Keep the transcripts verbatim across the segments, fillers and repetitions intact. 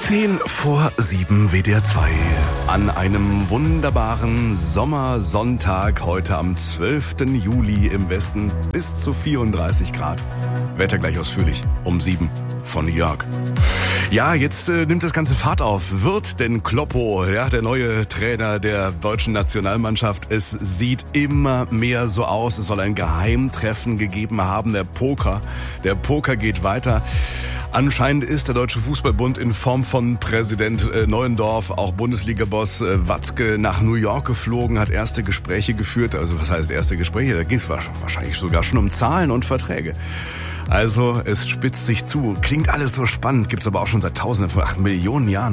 Zehn vor sieben W D R zwei. An einem wunderbaren Sommersonntag heute am zwölften Juli im Westen bis zu vierunddreißig Grad. Wetter gleich ausführlich um sieben von Jörg. Ja, jetzt äh, nimmt das ganze Fahrt auf. Wird denn Kloppo, ja, der neue Trainer der deutschen Nationalmannschaft? Es sieht immer mehr so aus. Es soll ein Geheimtreffen gegeben haben. Der Poker, der Poker geht weiter. Anscheinend ist der Deutsche Fußballbund in Form von Präsident äh, Neuendorf, auch Bundesliga-Boss äh, Watzke, nach New York geflogen, hat erste Gespräche geführt. Also was heißt erste Gespräche? Da ging es wahrscheinlich sogar schon um Zahlen und Verträge. Also es spitzt sich zu. Klingt alles so spannend, gibt's aber auch schon seit Tausenden von ach, Millionen Jahren.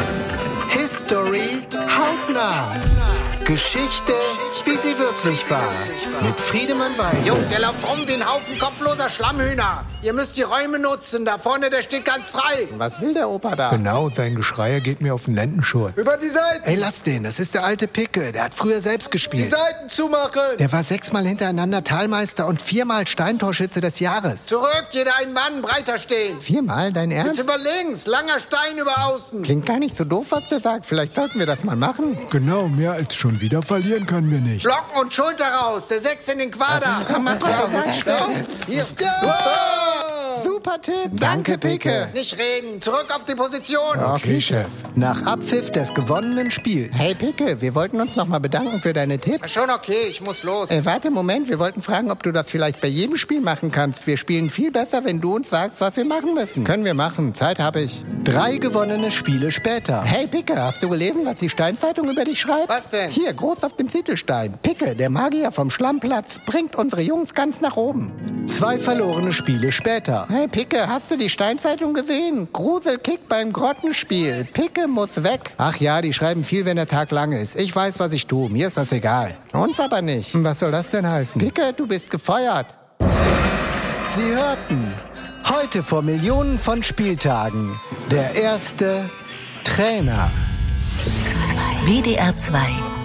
History hautnah. Geschichte, wie sie wirklich war. Mit Friedemann Weiß. Jungs, ihr lauft rum wie ein Haufen kopfloser Schlammhühner. Ihr müsst die Räume nutzen. Da vorne, der steht ganz frei. Was will der Opa da? Genau, sein Geschreier geht mir auf den Lendenschurt. Über die Seiten. Ey, lass den. Das ist der alte Picke. Der hat früher selbst gespielt. Die Seiten zumachen. Der war sechsmal hintereinander Talmeister und viermal Steintorschütze des Jahres. Zurück, jeder ein Mann, breiter stehen. Viermal, dein Ernst? Jetzt über links, langer Stein über außen. Klingt gar nicht so doof, was der sagt. Vielleicht sollten wir das mal machen. Genau, mehr als schon wieder verlieren können wir nicht. Block und Schulter raus. Der Sechs in den Quader. Komm, mach was er sagt. Stopp. Hier. Ja. Super Tipp. Danke, Picke. Nicht reden. Zurück auf die Position. Okay, Chef. Nach Abpfiff des gewonnenen Spiels. Hey, Picke, wir wollten uns noch mal bedanken für deine Tipps. Schon okay, ich muss los. Äh, warte, Moment. Wir wollten fragen, ob du das vielleicht bei jedem Spiel machen kannst. Wir spielen viel besser, wenn du uns sagst, was wir machen müssen. Können wir machen. Zeit habe ich. Drei gewonnene Spiele später. Hey, Picke, hast du gelesen, was die Steinzeitung über dich schreibt? Was denn? Hier, groß auf dem Titelstein. Picke, der Magier vom Schlammplatz, bringt unsere Jungs ganz nach oben. Zwei verlorene Spiele später. Hey, Picke, hast du die Steinzeitung gesehen? Gruselkick beim Grottenspiel. Picke muss weg. Ach ja, die schreiben viel, wenn der Tag lang ist. Ich weiß, was ich tue. Mir ist das egal. Uns aber nicht. Was soll das denn heißen? Picke, du bist gefeuert. Sie hörten heute vor Millionen von Spieltagen der erste Trainer. W D R zwei